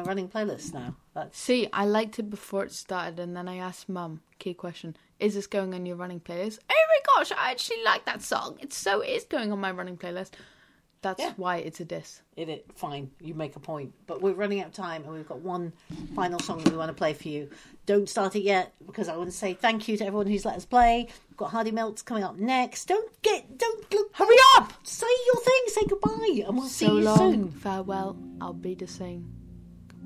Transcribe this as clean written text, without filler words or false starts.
running playlist now. See, I liked it before it started, and then I asked Mum, key question, is this going on your running playlist? Oh my gosh, I actually like that song. It is going on my running playlist. That's why it's a diss. Fine, you make a point. But we're running out of time, and we've got one final song that we want to play for you. Don't start it yet, because I want to say thank you to everyone who's let us play. We've got Hardy Melts coming up next. Don't look. Hurry up! Say your thing, say goodbye, and we'll see you So long, soon. farewell, I'll be the same.